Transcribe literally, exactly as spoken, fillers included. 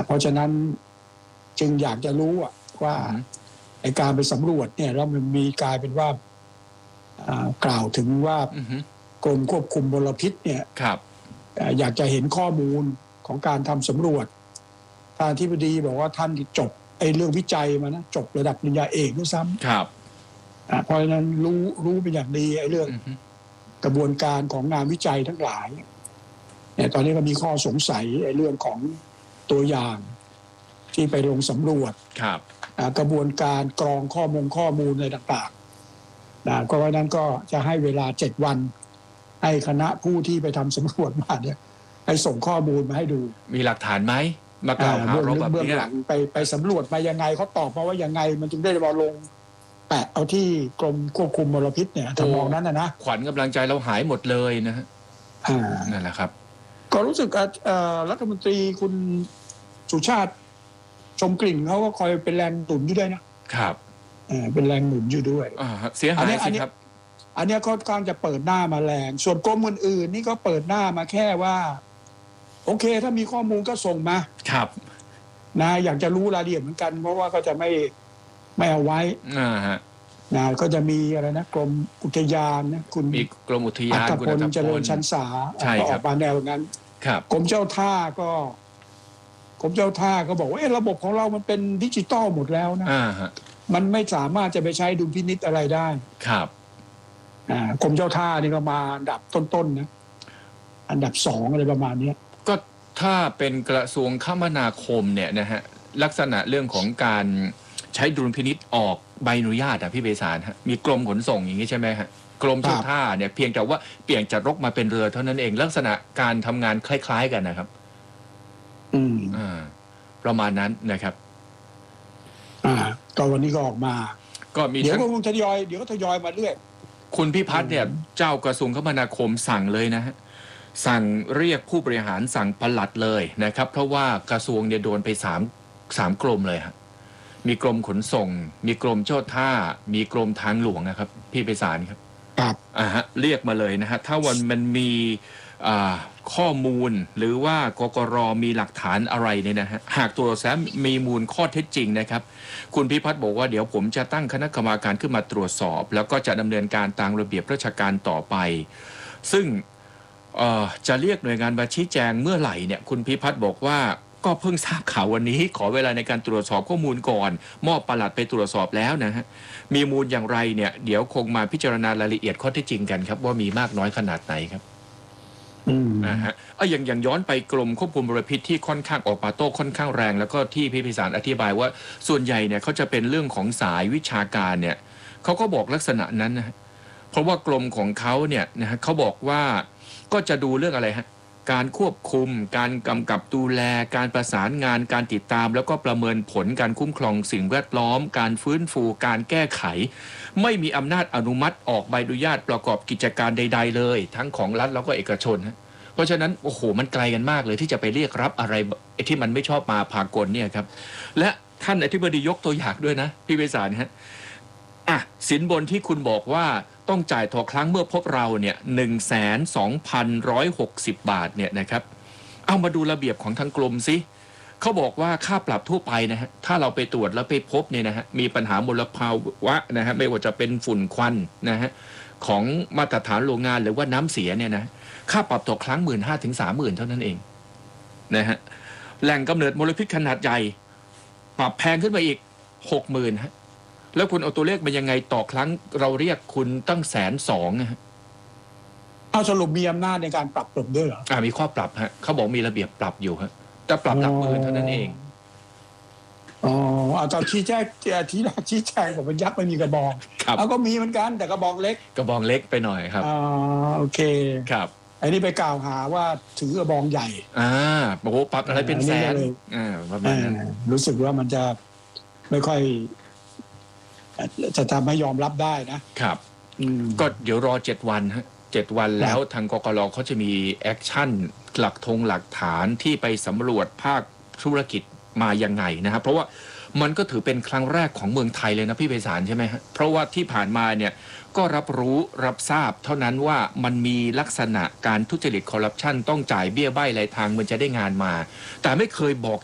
เพราะฉะนั้นจึงอยากจะรู้ว่าไอ้การไปสำรวจเนี่ยแล้วมันมีกลายเป็นว่ากล่าวถึงว่ากรมควบคุมมลพิษเนี่ยอยากจะเห็นข้อมูลของการทำสำรวจท่านอธิบดีบอกว่าท่านจบไอ้เรื่องวิจัยมานะจบระดับปริญญาเอกด้วยซ้ำเพราะฉะนั้นรู้รู้เป็นอย่างดีไอ้เรื่องกระบวนการของงานวิจัยทั้งหลายเนี่ยตอนนี้ก็มีข้อสงสัยไอ้เรื่องของตัวอย่างที่ไปลงสำรวจกระบวนการกรองข้อมูลข้อมูลอะไรต่างๆนะก็เพราะนั้นก็จะให้เวลาเจ็ดวันให้คณะผู้ที่ไปทำสำรวจมาเนี่ยให้ส่งข้อมูลมาให้ดูมีหลักฐานไหมมากล่าวหาเราแบบนี้ไปไปสำรวจมายังไงเขาตอบมาว่ายังไงมันจึงได้มาลงแปะเอาที่กรมควบคุมมลพิษเนี่ยทำนองนั้นนะนะขวัญกำลังใจเราหายหมดเลยนะฮะนั่นแหละครับก็รู้สึกรัฐมนตรีคุณสุชาติชมกลิ่นเขาก็คอยเป็นแรงหนุนอยู่ด้วยนะครับเป็นแรงหนุนอยู่ด้วยเสียหายสิครับอันนี้ค่อนข้างจะเปิดหน้ามาแรงส่วนกรมอื่นๆนี่ก็เปิดหน้ามาแค่ว่าโอเคถ้ามีข้อมูลก็ส่งมาครับนะอยากจะรู้รายละเอียดเหมือนกันเพราะว่าก็จะไม่ไม่เอาไว้อ่าฮะนะก็จะมีอะไรนะกรมอุทยานนะคุณมีกรมอุทยานคุณอัตพลเจริญชันษาก็ออกมาแนวนั้นครับกรมเจ้าท่าก็กรมเจ้าท่าก็บอกว่าระบบของเรามันเป็นดิจิตอลหมดแล้วนะอ่าฮะมันไม่สามารถจะไปใช้ดุลพินิจอะไรได้ครับอ่ากรมเจ้าท่านี่ก็มาอันดับต้นๆนะอันดับสองอะไรประมาณนี้ก็ถ้าเป็นกระทรวงคมนาคมเนี่ยนะฮะลักษณะเรื่องของการใช้ดุลพินิจออกใบอนุญาตอ่ะพี่เบสารฮะมีกรมขนส่งอย่างนี้ใช่ไหมฮะกรมเจ้าท่าเนี่ยเพียงแต่ว่าเปลี่ยนจากรกมาเป็นเรือเท่านั้นเองลักษณะการทำงานคล้ายๆกันนะครับอืมอ่าประมาณนั้นนะครับอ่าก็วันนี้ก็ออกมาก็มีเดี๋ยวก็คงทยอยเดี๋ยวก็ทยอยมาเรื่อยคุณพิพัฒน์เนี่ยเจ้ากระทรวงคมนาคมสั่งเลยนะฮะสั่งเรียกผู้บริหารสั่งปลัดเลยนะครับเพราะว่ากระทรวงเนี่ยโดนไปสามสามกรมเลยฮะมีกรมขนส่งมีกรมเจ้าท่ามีกรมทางหลวงนะครับพี่ไพศาลครับครับอ่าฮะเรียกมาเลยนะฮะถ้าวันมันมีอ่าข้อมูลหรือว่ากกร.มีหลักฐานอะไรเนี่ยนะฮะหากตัวแซมมีมูลข้อเท็จจริงนะครับคุณพิพัฒน์บอกว่าเดี๋ยวผมจะตั้งคณะกรรมการขึ้นมาตรวจสอบแล้วก็จะดำเนินการตามระเบียบราชการต่อไปซึ่งจะเรียกหน่วยงานมาชี้แจงเมื่อไหร่เนี่ยคุณพิพัฒน์บอกว่าก็เพิ่งทราบข่าววันนี้ขอเวลาในการตรวจสอบข้อมูลก่อนมอบปลัดไปตรวจสอบแล้วนะฮะมีมูลอย่างไรเนี่ยเดี๋ยวคงมาพิจารณารายละเอียดข้อเท็จจริงกันครับว่ามีมากน้อยขนาดไหนครับนะฮะเอออย่างอย่างย้อนไปกรมควบคุมมลพิษที่ค่อนข้างออกมาโต้ค่อนข้างแรงแล้วก็ที่พี่ไพศาลอธิบายว่าส่วนใหญ่เนี่ยเขาจะเป็นเรื่องของสายวิชาการเนี่ยเขาก็บอกลักษณะนั้นนะเพราะว่ากรมของเขาเนี่ยนะฮะเขาบอกว่าก็จะดูเรื่องอะไรฮะการควบคุมการกำกับดูแลการประสานงานการติดตามแล้วก็ประเมินผลการคุ้มครองสิ่งแวดล้อมการฟื้นฟูการแก้ไขไม่มีอำนาจอนุมัติออกใบอนุญาตประกอบกิจการใดๆเลยทั้งของรัฐแล้วก็เอกชนฮะเพราะฉะนั้นโอ้โหมันไกลกันมากเลยที่จะไปเรียกรับอะไรที่มันไม่ชอบมาพากลเนี่ยครับและท่านอธิบดียกตัวอย่างด้วยนะพี่ไพศาลฮะอ่ะสินบนที่คุณบอกว่าต้องจ่ายต่อครั้งเมื่อพบเราเนี่ยหนึ่งแสนสองพันร้อยหกสิบบาทเนี่ยนะครับเอามาดูระเบียบของทางกรมสิเขาบอกว่าค่าปรับทั่วไปนะฮะถ้าเราไปตรวจแล้วไปพบเนี่ยนะฮะมีปัญหามลภาวะนะฮะไม่ว่าจะเป็นฝุ่นควันนะฮะของมาตรฐานโรงงานหรือว่าน้ำเสียเนี่ยนะค่าปรับต่อครั้งหมื่นห้าถึงสามหมื่นเท่านั้นเองนะฮะแหล่งกำเนิดมลพิษขนาดใหญ่ปรับแพงขึ้นมาอีกหกหมื่นฮะแล้วคุณเอาตัวเลขมายังไงต่อครั้งเราเรียกคุณตั้งแสนสองนะฮะเอาสรุปมีอำนาจในการปรับปรุงด้วยเหรออ่ามีข้อปรับฮะเขาบอกมีระเบียบปรับอยู่ฮะแต่ปรับหลักหมื่นเท่านั้นเองอ๋อเอาตอนชี้แจงที่ชี้แจงผมเป็นยักษ์ไม่มีกระบองเอาก็มีเหมือนกันแต่กระบองเล็กกระบองเล็กไปหน่อยครับอ๋อโอเคครับไอ้นี่ไปกล่าวหาว่าถือกระบองใหญ่อ่าโอ้โหปรับอะไรเป็นแสนอ่าประมาณนั้นรู้สึกว่ามันจะไม่ค่อยจะทำให้ยอมรับได้นะครับก็เดี๋ยวรอเจ็ดวันฮะเจ็ดวันแล้วทางกกร.เขาจะมีแอคชั่นหลักธงหลักฐานที่ไปสำรวจภาคธุรกิจมายังไงนะครับเพราะว่ามันก็ถือเป็นครั้งแรกของเมืองไทยเลยนะพี่ไพศาลใช่ไหมฮะเพราะว่าที่ผ่านมาเนี่ยก็รับรู้รับทราบเท่านั้นว่ามันมีลักษณะการทุจริตคอร์รัปชันต้องจ่ายเบี้ยใบ้รายทางมันจะได้งานมาแต่ไม่เคยบอก